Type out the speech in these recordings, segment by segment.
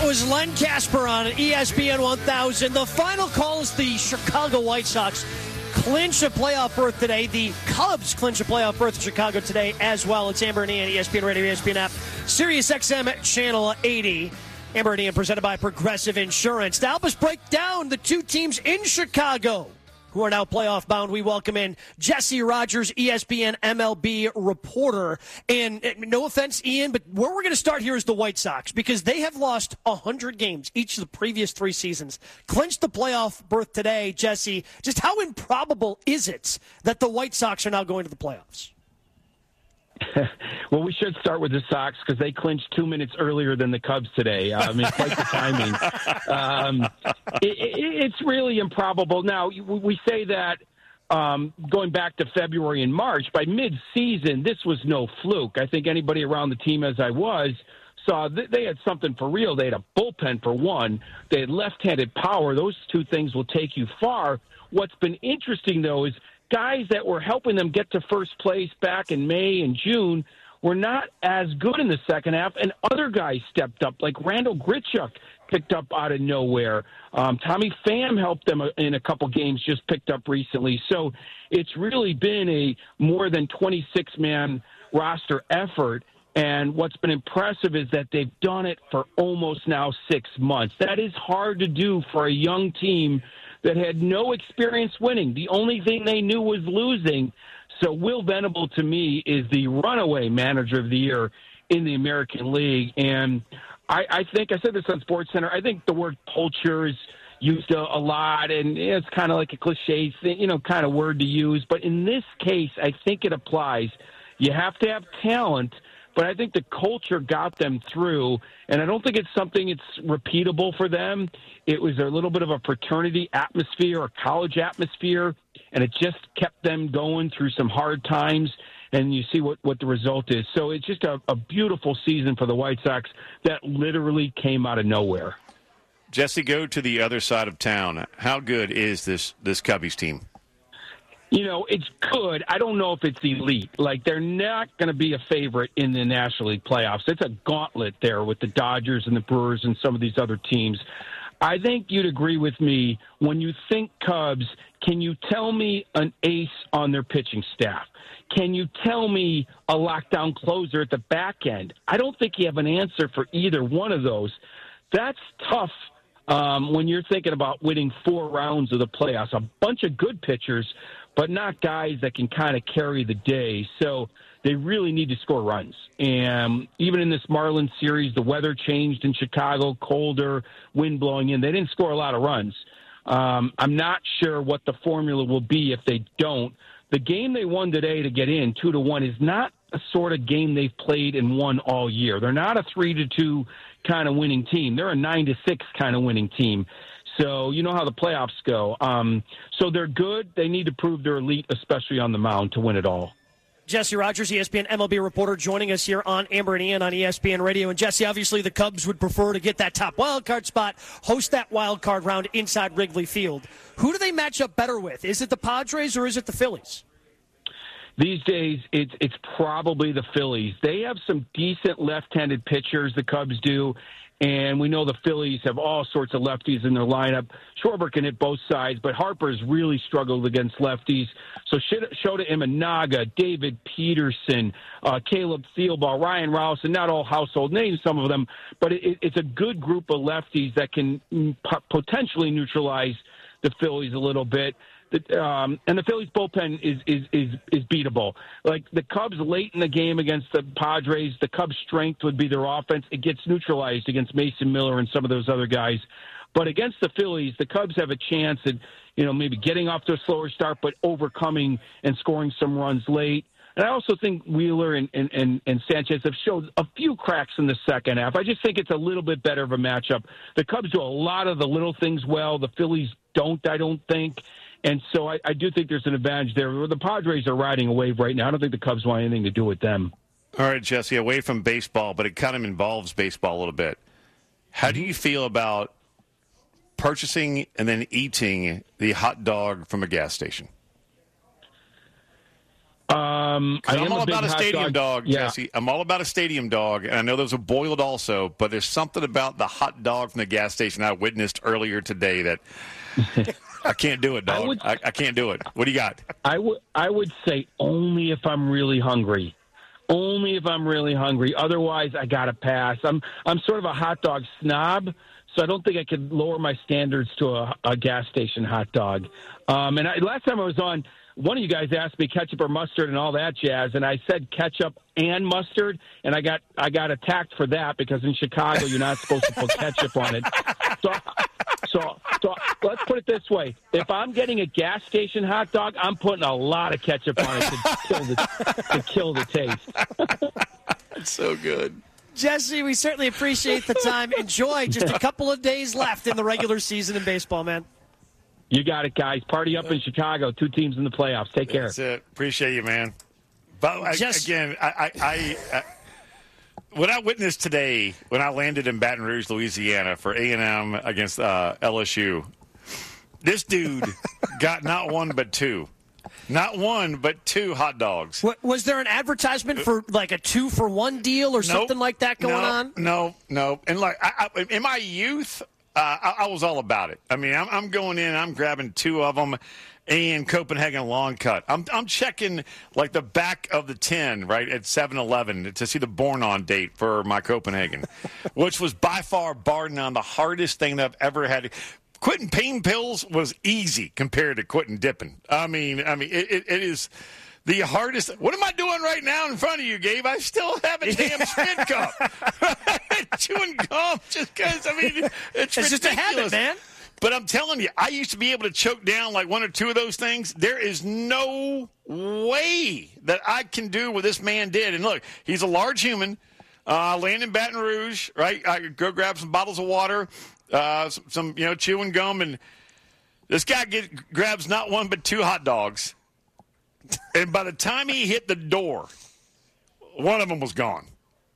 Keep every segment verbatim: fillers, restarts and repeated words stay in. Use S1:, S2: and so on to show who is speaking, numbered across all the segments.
S1: was Len Casper on E S P N one thousand. The final call is the Chicago White Sox clinch a playoff berth today. The Cubs clinch a playoff berth in Chicago today as well. It's Amber and Ian, E S P N Radio, E S P N app, Sirius X M Channel eighty. Amber and Ian presented by Progressive Insurance. To help us break down the two teams in Chicago who are now playoff bound, we welcome in Jesse Rogers, E S P N M L B reporter. And no offense, Ian, but where we're going to start here is the White Sox, because they have lost one hundred games each of the previous three seasons. Clinched the playoff berth today, Jesse. Just how improbable is it that the White Sox are now going to the playoffs?
S2: Well, we should start with the Sox because they clinched two minutes earlier than the Cubs today. Uh, I mean, quite the timing. Um, it, it, it's really improbable. Now, we say that um, going back to February and March, by mid-season, this was no fluke. I think anybody around the team, as I was, saw that they had something for real. They had a bullpen for one. They had left-handed power. Those two things will take you far. What's been interesting, though, is guys that were helping them get to first place back in May and June were not as good in the second half, and other guys stepped up, like Randall Grichuk picked up out of nowhere. Um, Tommy Pham helped them in a couple games, just picked up recently. So it's really been a more than twenty-six man roster effort, and what's been impressive is that they've done it for almost now six months. That is hard to do for a young team that had no experience winning. The only thing they knew was losing. So Will Venable, to me, is the runaway manager of the year in the American League. And I, I think, I said this on SportsCenter, I think the word culture is used a, a lot, and it's kind of like a cliche thing, you know, kind of word to use. But in this case, I think it applies. You have to have talent, but I think the culture got them through, and I don't think it's something it's repeatable for them. It was a little bit of a fraternity atmosphere or college atmosphere, and it just kept them going through some hard times, and you see what, what the result is. So it's just a, a beautiful season for the White Sox that literally came out of nowhere.
S3: Jesse, go to the other side of town. How good is this, this Cubbies team?
S2: You know, it's good. I don't know if it's elite. Like, they're not going to be a favorite in the National League playoffs. It's a gauntlet there with the Dodgers and the Brewers and some of these other teams. I think you'd agree with me. When you think Cubs, can you tell me an ace on their pitching staff? Can you tell me a lockdown closer at the back end? I don't think you have an answer for either one of those. That's tough. Um, when you're thinking about winning four rounds of the playoffs, a bunch of good pitchers, but not guys that can kind of carry the day. So they really need to score runs. And even in this Marlins series, the weather changed in Chicago, colder, wind blowing in. They didn't score a lot of runs. Um, I'm not sure what the formula will be if they don't. The game they won today to get in, two to one, is not a sort of game they've played and won all year. They're not a three to two kind of winning team. They're a nine to six kind of winning team. So you know how the playoffs go. Um, so they're good. They need to prove they're elite, especially on the mound, to win it all.
S1: Jesse Rogers, E S P N M L B reporter, joining us here on Amber and Ian on E S P N Radio. And Jesse, obviously the Cubs would prefer to get that top wild card spot, host that wild card round inside Wrigley Field. Who do they match up better with? Is it the Padres or is it the Phillies?
S2: These days, it's it's probably the Phillies. They have some decent left-handed pitchers, the Cubs do, and we know the Phillies have all sorts of lefties in their lineup. Schwarber can hit both sides, but Harper's really struggled against lefties. So Shota Imanaga, David Peterson, uh, Caleb Thielball, Ryan Rowson, not all household names, some of them, but it, it's a good group of lefties that can potentially neutralize the Phillies a little bit. The, um, and the Phillies bullpen is, is is is beatable. Like the Cubs late in the game against the Padres, the Cubs' strength would be their offense. It gets neutralized against Mason Miller and some of those other guys. But against the Phillies, the Cubs have a chance at, you know, maybe getting off to a slower start, but overcoming and scoring some runs late. And I also think Wheeler and, and, and, and Sanchez have showed a few cracks in the second half. I just think it's a little bit better of a matchup. The Cubs do a lot of the little things well. The Phillies don't, I don't think. And so I, I do think there's an advantage there. The Padres are riding a wave right now. I don't think the Cubs want anything to do with them.
S3: All right, Jesse, away from baseball, but it kind of involves baseball a little bit. How do you feel about purchasing and then eating the hot dog from a gas station?
S2: Um, I
S3: I'm
S2: am
S3: all
S2: a big
S3: about a
S2: hot
S3: stadium dog,
S2: Yeah.
S3: Jesse. I'm all about a stadium dog, and I know those are boiled also, but there's something about the hot dog from the gas station I witnessed earlier today that I can't do it, dog. I,
S2: would,
S3: I, I can't do it. What do you got?
S2: I would I would say only if I'm really hungry. Only if I'm really hungry. Otherwise, I got to pass. I'm I'm sort of a hot dog snob, so I don't think I could lower my standards to a, a gas station hot dog. Um, and I, last time I was on, one of you guys asked me ketchup or mustard and all that jazz, and I said ketchup and mustard, and I got I got attacked for that because in Chicago you're not supposed to put ketchup on it. So, so, so let's put it this way: if I'm getting a gas station hot dog, I'm putting a lot of ketchup on it to kill the to kill the taste.
S3: That's so good.
S1: Jesse, we certainly appreciate the time. Enjoy. Just a couple of days left in the regular season in baseball, man.
S2: You got it, guys. Party up in Chicago. Two teams in the playoffs. Take care.
S3: That's it. Appreciate you, man. But I,
S1: Just,
S3: again, I, I, I, I what I witnessed today when I landed in Baton Rouge, Louisiana, for A and M against uh, L S U, this dude got not one but two, not one but two hot dogs.
S1: what, was there an advertisement for like a two for one deal or
S3: Nope.
S1: something like that going
S3: no,
S1: on?
S3: No, no. And like I, I, in my youth, uh, I, I was all about it. I mean, I'm, I'm going in, I'm grabbing two of them. And Copenhagen long cut. I'm I'm checking like the back of the tin right at seven eleven to see the born on date for my Copenhagen, which was by far bar none the hardest thing that I've ever had. Quitting pain pills was easy compared to quitting dipping. I mean, I mean it, it, it is the hardest. What am I doing right now in front of you, Gabe? I still have a damn spin cup, chewing gum just because. I mean, it's,
S1: It's just a habit, man.
S3: But I'm telling you, I used to be able to choke down like one or two of those things. There is no way that I can do what this man did. And look, he's a large human. Uh, land in Baton Rouge, right? I could go grab some bottles of water, uh, some, some, you know, chewing gum, and this guy get, grabs not one but two hot dogs. And by the time he hit the door, one of them was gone.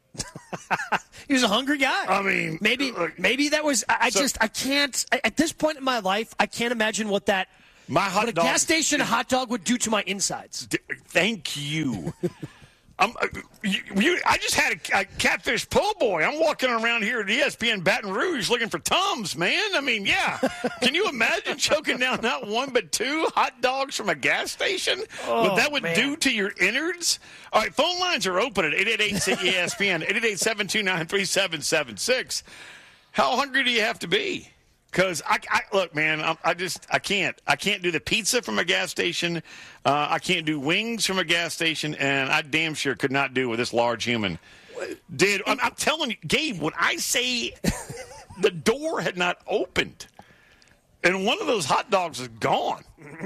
S1: He was a hungry guy.
S3: I mean,
S1: maybe
S3: look,
S1: maybe that was. I, I
S3: so,
S1: just I can't at this point in my life. I can't imagine what that
S3: my hot
S1: what a
S3: dog,
S1: gas station hot dog would do to my insides.
S3: D- thank you. I'm, uh, you, you, I just had a, a catfish po' boy. I'm walking around here at E S P N Baton Rouge looking for Tums, man. I mean, yeah. Can you imagine choking down not one but two hot dogs from a gas station?
S1: Oh,
S3: what that would
S1: man.
S3: do to your innards? All right, phone lines are open at eight eight eight E S P N, eight eight eight, seven two nine, three seven seven six. How hungry do you have to be? Because I, I look, man, I, I just I can't I can't do the pizza from a gas station. Uh, I can't do wings from a gas station, and I damn sure could not do with this large human did. I'm, I'm telling you, Gabe, when I say the door had not opened, and one of those hot dogs is gone,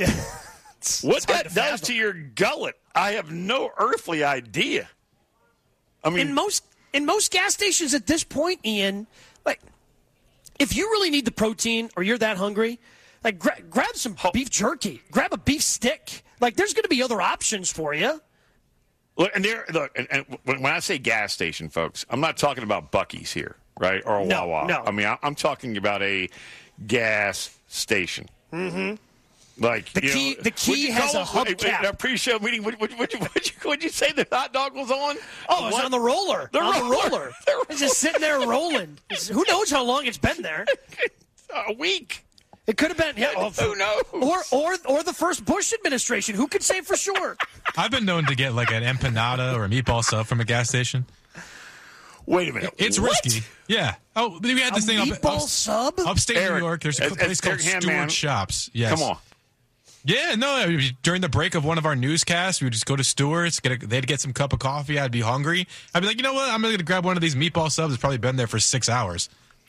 S3: what that does to your gullet, I have no earthly idea. I mean,
S1: In most in most gas stations at this point, Ian, like. If you really need the protein or you're that hungry, like gra- grab some beef jerky, grab a beef stick. Like there's going to be other options for you.
S3: Look, and there, look, and, and when I say gas station, folks, I'm not talking about Buc-ee's here, right, or a
S1: No,
S3: Wawa.
S1: no.
S3: I mean, I, I'm talking about a gas station. Mm-hmm. Like
S1: The
S3: you
S1: key-
S3: know,
S1: the key
S3: what'd you
S1: has
S3: call
S1: a
S3: it?
S1: hubcap.
S3: In our pre-show meeting, what would what, what, you, what'd you say the hot dog was on?
S1: Oh, it was
S3: What?
S1: on the roller.
S3: The
S1: on
S3: roller.
S1: the roller.
S3: The
S1: It's just sitting there rolling. It's- who knows how long it's been there?
S3: A week.
S1: It could have been. Yeah, oh,
S3: Who knows?
S1: Or or or the first Bush administration. Who could say for sure?
S4: I've been known to get like an empanada or a meatball sub from a gas station.
S3: Wait a minute.
S4: It's
S3: What?
S4: risky. Yeah. Oh, we had this
S1: A
S4: thing up,
S1: meatball
S4: up,
S1: sub?
S4: upstate
S3: Eric,
S4: New York. There's a
S3: it's-
S4: place
S3: it's
S4: called
S3: Eric Hand,
S4: Stewart
S3: man.
S4: Shops. Yes.
S3: Come on.
S4: Yeah, no. During the break of one of our newscasts, we would just go to Stewart's. Get a, they'd get some cup of coffee. I'd be hungry. I'd be like, you know what? I'm going to grab one of these meatball subs. It's probably been there for six hours.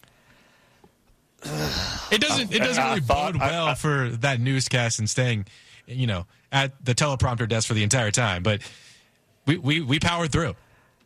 S4: It doesn't. It doesn't
S3: I
S4: really
S3: thought-
S4: bode
S3: I-
S4: well
S3: I-
S4: for that newscast and staying, you know, at the teleprompter desk for the entire time. But we we, we powered through.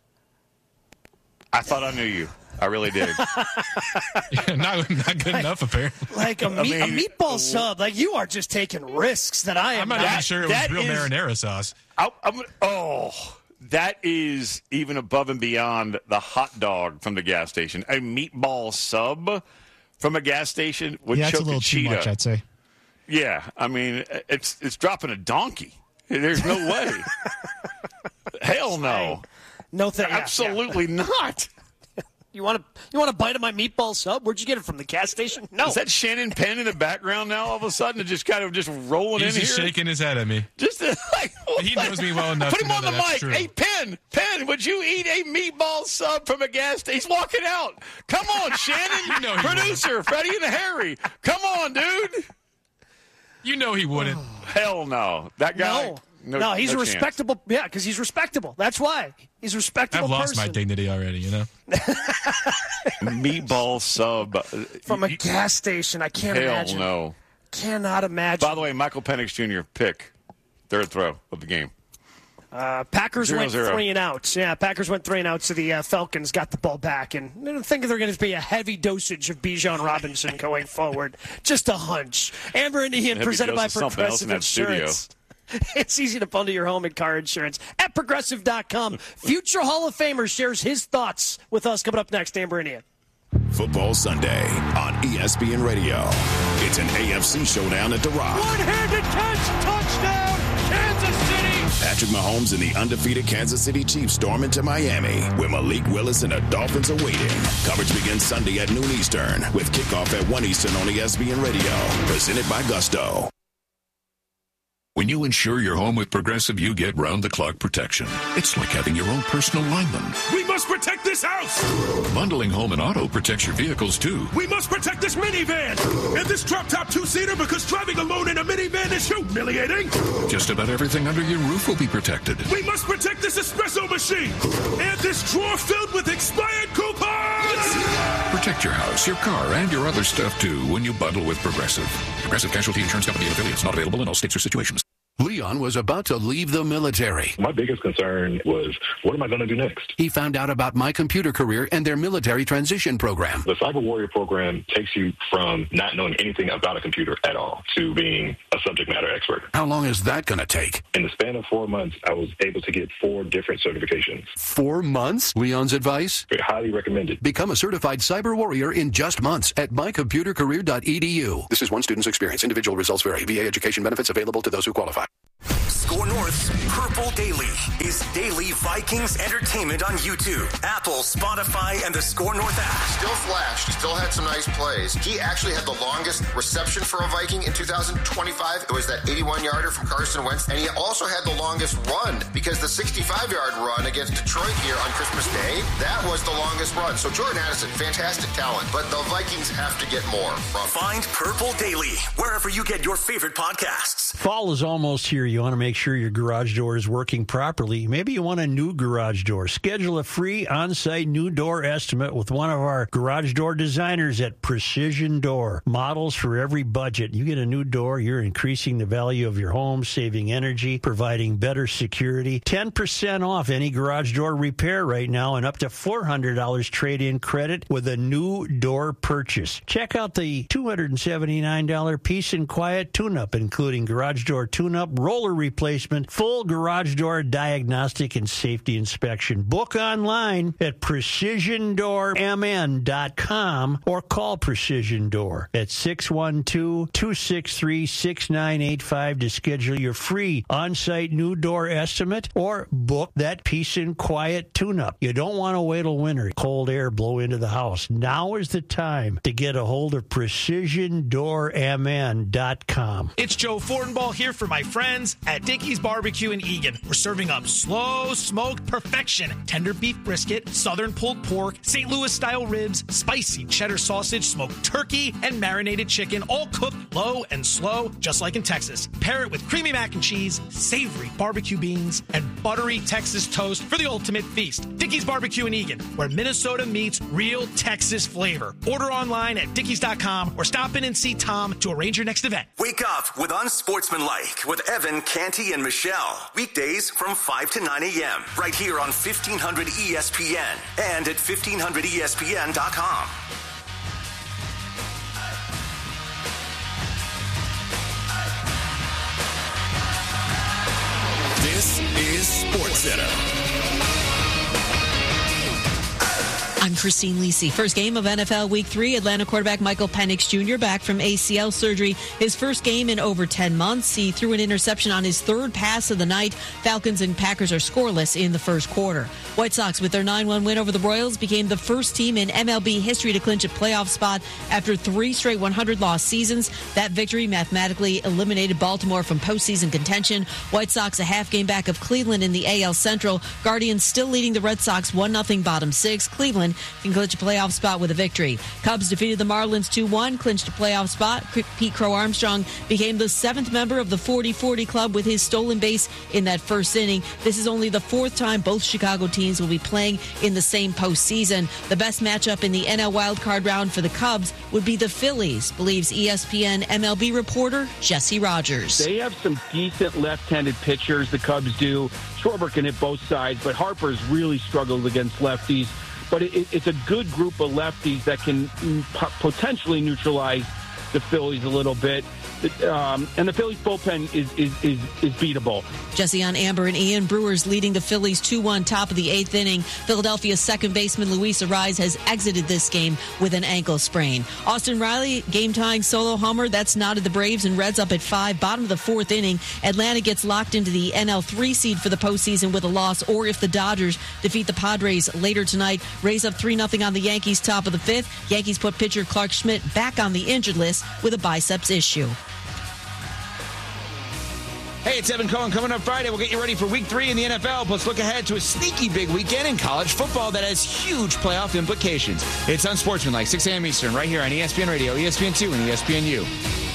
S3: I thought I knew you. I really did.
S4: not not good enough, apparently.
S1: Like a, meat,
S3: mean,
S1: a meatball sub. Like you are just taking risks that I am
S4: I'm not
S1: not.
S4: even sure it was
S3: that
S4: real
S3: is-
S4: marinara sauce.
S3: I, I'm, oh, that is even above and beyond the hot dog from the gas station. A meatball sub from a gas station would
S5: Yeah, that's
S3: choke
S5: a little too
S3: cheetah.
S5: much, I'd say.
S3: Yeah, I mean, it's it's dropping a donkey. There's no way. Hell no.
S1: No thank
S3: Absolutely
S1: yeah.
S3: not.
S1: You want to you want a bite of my meatball sub? Where'd you get it from? The gas station? No.
S3: Is that Shannon Penn in the background now? All of a sudden, just kind of just rolling
S4: He's
S3: in
S4: just
S3: here,
S4: shaking his head at me.
S3: Just uh, like,
S4: He knows me well enough
S3: Put
S4: to
S3: him
S4: know
S3: on the
S4: that that's
S3: mic.
S4: true.
S3: Hey, Penn, Penn, would you eat a meatball sub from a gas station? He's walking out. Come on, Shannon.
S4: You know he
S3: Producer Freddie and Harry. Come on, dude.
S4: You know he wouldn't.
S3: Hell no. That guy.
S1: No.
S3: No,
S1: No, he's
S3: no
S1: a
S3: chance.
S1: respectable. Yeah, because he's respectable. That's why he's a respectable.
S4: I've lost
S1: person.
S4: my dignity already, you know?
S3: Meatball sub
S1: From a
S3: You-
S1: gas station. I can't
S3: Hell
S1: imagine.
S3: no.
S1: Cannot imagine.
S3: By the way, Michael Penix Junior pick third throw of the game.
S1: Uh, Packers
S3: Zero,
S1: went
S3: zero.
S1: three and outs. Yeah, Packers went three and outs. So the uh, Falcons got the ball back, and I don't think they're going to be a heavy dosage of Bijan Robinson going forward. Just a hunch. Amber and Ian,
S3: Heavy
S1: presented by
S3: dose of something else
S1: Progressive
S3: in that studio.
S1: Insurance. It's easy to bundle your home and car insurance at Progressive dot com. Future Hall of Famer shares his thoughts with us coming up next. Amber and Ian.
S5: Football Sunday on E S P N Radio. It's an A F C showdown at The Rock.
S1: One-handed catch, touchdown, Kansas City.
S5: Patrick Mahomes and the undefeated Kansas City Chiefs storm into Miami, where Malik Willis and the Dolphins are waiting. Coverage begins Sunday at noon Eastern, with kickoff at one Eastern on E S P N Radio. Presented by Gusto.
S6: When you insure your home with Progressive, you get round-the-clock protection. It's like having your own personal lineman.
S7: We must protect this house!
S6: Bundling home and auto protects your vehicles, too.
S7: We must protect this minivan! And this drop-top two-seater, because driving alone in a minivan is humiliating!
S6: Just about everything under your roof will be protected.
S7: We must protect this espresso machine! And this drawer filled with expired coupons!
S6: Protect your house, your car, and your other stuff, too, when you bundle with Progressive. Progressive Casualty Insurance Company and affiliates. Not available in all states or situations.
S8: Leon was about to leave the military.
S9: My biggest concern was, what am I going to do next?
S8: He found out about My Computer Career and their military transition program.
S9: The Cyber Warrior program takes you from not knowing anything about a computer at all to being a subject matter expert.
S8: How long is that going to take?
S9: In the span of four months, I was able to get four different certifications.
S8: Four months? Leon's advice?
S9: Very highly recommended.
S8: Become a certified cyber warrior in just months at my computer career dot e d u. This is one student's experience. Individual results vary. V A education benefits available to those who qualify.
S10: Score North's Purple Daily is daily Vikings entertainment on YouTube, Apple, Spotify, and the Score North app.
S11: Still flashed, still had some nice plays. He actually had the longest reception for a Viking in two thousand twenty-five. It was that eighty-one-yarder from Carson Wentz, and he also had the longest run because the sixty-five-yard run against Detroit here on Christmas Day, that was the longest run. So Jordan Addison, fantastic talent, but the Vikings have to get more from him.
S10: Find Purple Daily wherever you get your favorite podcasts.
S12: Fall is almost here. You want to make sure your garage door is working properly. Maybe you want a new garage door. Schedule a free on-site new door estimate with one of our garage door designers at Precision Door. Models for every budget. You get a new door, you're increasing the value of your home, saving energy, providing better security. ten percent off any garage door repair right now and up to four hundred dollars trade-in credit with a new door purchase. Check out the two hundred seventy-nine dollars Peace and Quiet tune-up, including garage door tune-up, roller replacement, full garage door diagnostic and safety inspection. Book online at precision door m n dot com or call Precision Door at six one two, two six three, six nine eight five to schedule your free on-site new door estimate or book that Peace and Quiet tune-up. You don't want to wait till winter, cold air blow into the house. Now is the time to get a hold of precision door m n dot com.
S13: It's Joe Fortenbaugh here for my friends at Dickey's Barbecue in Eagan. We're serving up slow smoked perfection, tender beef brisket, southern pulled pork, Saint Louis style ribs, spicy cheddar sausage, smoked turkey, and marinated chicken, all cooked low and slow, just like in Texas. Pair it with creamy mac and cheese, savory barbecue beans, and buttery Texas toast for the ultimate feast. Dickey's Barbecue in Eagan, where Minnesota meets real Texas flavor. Order online at dickeys dot com or stop in and see Tom to arrange your next event.
S10: Wake up with Unsportsmanlike with Evan, Canty, and Michelle. Weekdays from five to nine a.m. right here on fifteen hundred E S P N and at fifteen hundred E S P N dot com.
S5: This is SportsCenter.
S14: I'm Christine Lisi. First game of N F L Week three, Atlanta quarterback Michael Penix Junior back from A C L surgery. His first game in over ten months. He threw an interception on his third pass of the night. Falcons and Packers are scoreless in the first quarter. White Sox, with their nine one win over the Royals, became the first team in M L B history to clinch a playoff spot after three straight one hundred loss seasons. That victory mathematically eliminated Baltimore from postseason contention. White Sox a half game back of Cleveland in the A L Central. Guardians still leading the Red Sox one nothing bottom six. Cleveland can clinch a playoff spot with a victory. Cubs defeated the Marlins two one, clinched a playoff spot. Pete Crow Armstrong became the seventh member of the forty forty club with his stolen base in that first inning. This is only the fourth time both Chicago teams will be playing in the same postseason. The best matchup in the N L wildcard round for the Cubs would be the Phillies, believes E S P N M L B reporter Jesse Rogers.
S2: They have some decent left-handed pitchers, the Cubs do. Schwarber can hit both sides, but Harper's really struggled against lefties. But it, it's a good group of lefties that can potentially neutralize the Phillies a little bit. Um, and the Phillies bullpen is, is, is, is beatable.
S14: Jesse on Amber and Ian. Brewers leading the Phillies two one top of the eighth inning. Philadelphia's second baseman Luis Arraez has exited this game with an ankle sprain. Austin Riley, game-tying solo homer. That's knotted the Braves and Reds up at five. Bottom of the fourth inning. Atlanta gets locked into the N L three seed for the postseason with a loss, or if the Dodgers defeat the Padres later tonight. Rays up three nothing on the Yankees top of the fifth. Yankees put pitcher Clark Schmidt back on the injured list with a biceps issue.
S15: Hey, it's Evan Cohen. Coming up Friday, we'll get you ready for week three in the N F L. Plus, look ahead to a sneaky big weekend in college football that has huge playoff implications. It's Unsportsmanlike, six a.m. Eastern, right here on E S P N Radio, E S P N two, and E S P N U.